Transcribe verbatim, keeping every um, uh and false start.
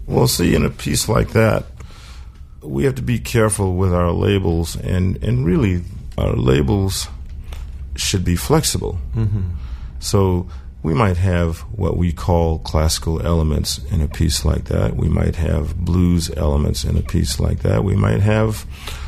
Well, see, in a piece like that, we have to be careful with our labels, and, and really, our labels should be flexible. Mm-hmm. So we might have what we call classical elements in a piece like that. We might have blues elements in a piece like that. We might have